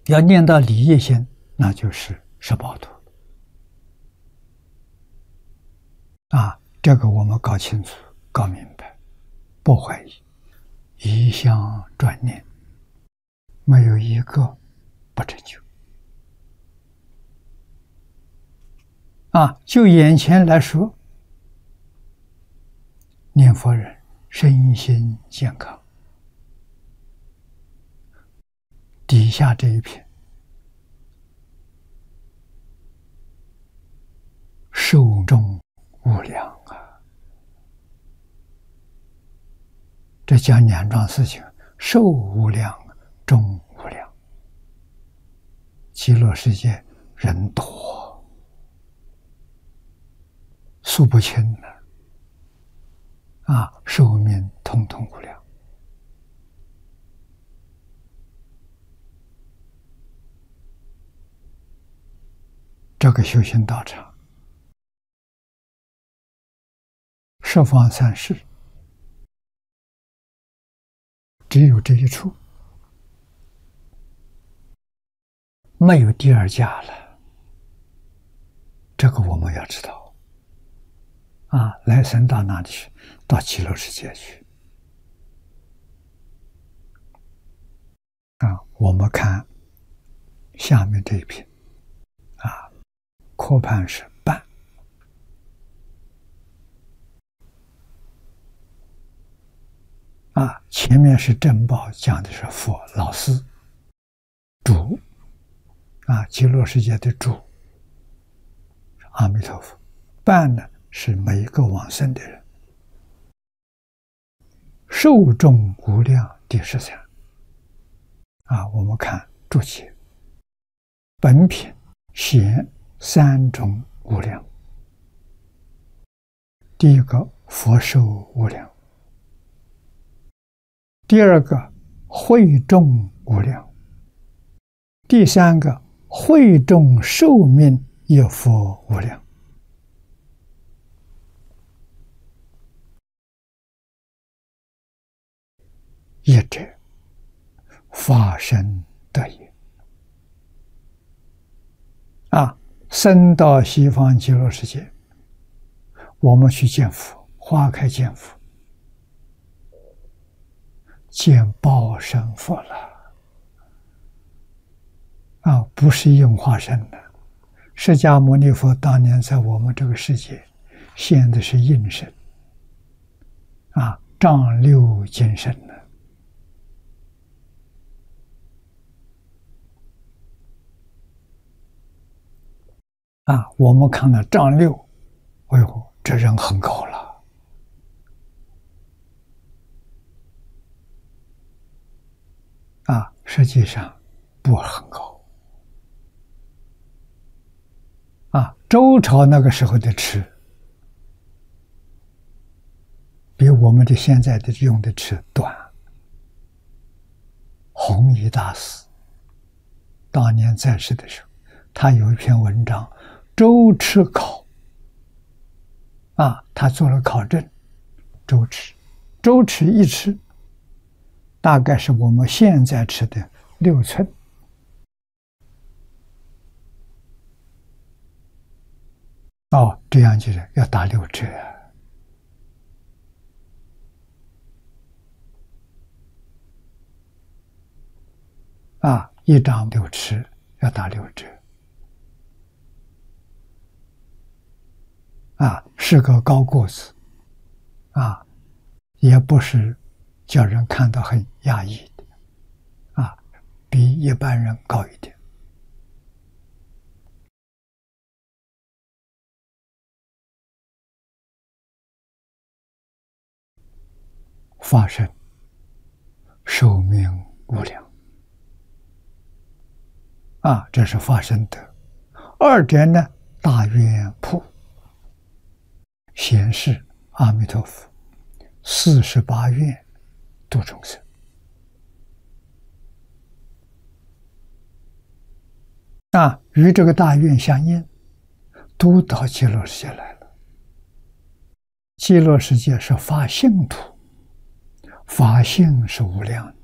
要念到离业心，那就是十报图这个我们搞清楚、搞明白，不怀疑，一向专念，没有一个不成就。就眼前来说，念佛人身心健康，底下这一片寿终无量这讲两桩事情：寿无量，终无量。极乐世界人多，数不清寿命通通无量。这个修行道场，十方三世只有这一处，没有第二家了。这个我们要知道来生到哪里去？到极乐世界去我们看下面这一篇科判是半前面是正报，讲的是佛老师主极乐世界的主阿弥陀佛。半呢是每一个往生的人。寿终无量第13我们看注解，本品显三种无量。第一个佛寿无量，第二个会众无量，第三个会众寿命也佛无量。一者法身得也生到西方极乐世界，我们去见佛，花开见佛，见报身佛了不是应化身的。释迦牟尼佛当年在我们这个世界现的是应身丈六金身呢我们看了丈六，哎呦，这人很高了实际上不很高周朝那个时候的尺比我们的现在的用的尺短。弘一大师当年在世的时候，他有一篇文章周尺考他做了考证，周尺一尺大概是我们现在尺的6寸这样就是要打6折一张6尺要打6折是个高个子也不是叫人看到很压抑的比一般人高一点。法身寿命无量这是法身德。二者呢，大愿普显示阿弥陀佛48愿度众生与这个大愿相应，都到极乐世界来了。极乐世界是法性土，法性是无量的